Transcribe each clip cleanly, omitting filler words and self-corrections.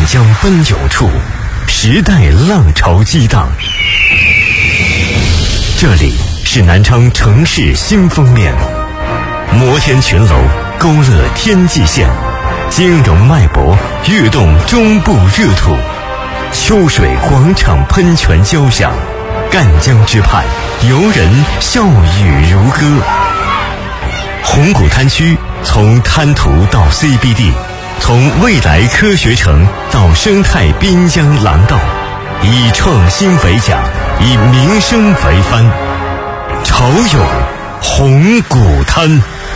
江奔涌处，时代浪潮激荡。这里是南昌城市新封面，摩天群楼勾勒天际线，金融脉搏跃动中部热土，秋水广场喷泉交响，赣江之畔游人笑语如歌。红谷滩区从滩涂到 CBD， 从未来科学城到生态滨江廊道，以创新为奖，以民生为帆。潮涌红谷滩。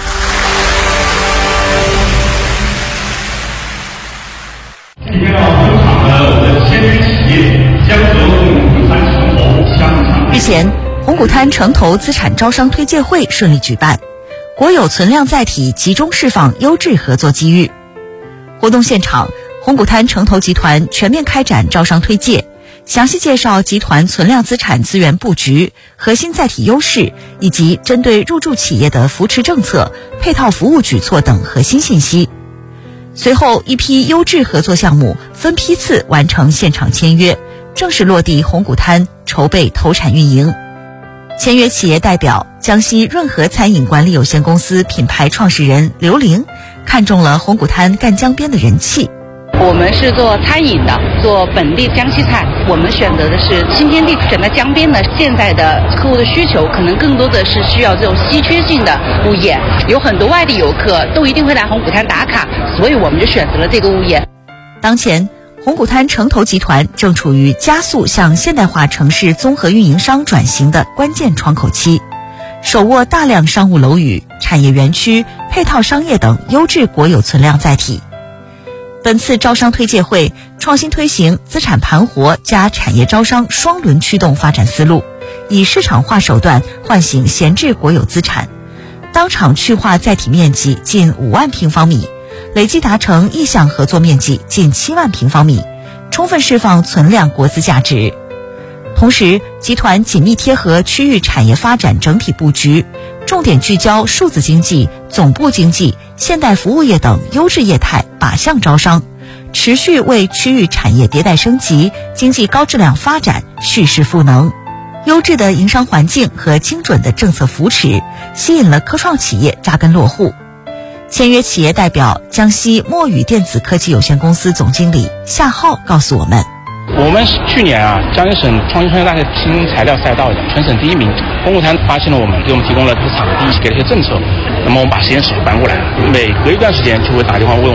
今天到红场的我们签约企业将和红谷滩城投香肠。 日前，红谷滩城投资产招商推介会顺利举办，国有存量载体集中释放优质合作机遇。活动现场，红谷滩城投集团全面开展招商推介，详细介绍集团存量资产资源布局、核心载体优势以及针对入驻企业的扶持政策、配套服务举措等核心信息。随后，一批优质合作项目分批次完成现场签约，正式落地红谷滩筹备投产运营。签约企业代表江西润和餐饮管理有限公司品牌创始人刘玲看中了红谷滩赣江边的人气。 我们是做餐饮的，做本地江西菜，我们选择的是新天地，选在江边的。现在的客户的需求可能更多的是需要这种稀缺性的物业，有很多外地游客都一定会来红谷滩打卡，所以我们就选择了这个物业。 当前，红谷滩城投集团正处于加速向现代化城市综合运营商转型的关键窗口期，手握大量商务楼宇、产业园区、配套商业等优质国有存量载体。本次招商推介会创新推行资产盘活加产业招商双轮驱动发展思路，以市场化手段唤醒闲置国有资产，当场去化载体面积近5万平方米，累计达成意向合作面积近7万平方米，充分释放存量国资价值。同时，集团紧密贴合区域产业发展整体布局，重点聚焦数字经济、总部经济、现代服务业等优质业态靶向招商，持续为区域产业迭代升级、经济高质量发展蓄势赋能。优质的营商环境和精准的政策扶持，吸引了科创企业扎根落户。签约企业代表江西墨宇电子科技有限公司总经理夏浩告诉我们， 我们去年江西省创新创业大学新材料赛道的全省第1名，红谷滩发现了我们，给我们提供了场地，给了一些政策，那么我们把实验室搬过来，每隔一段时间就会打电话问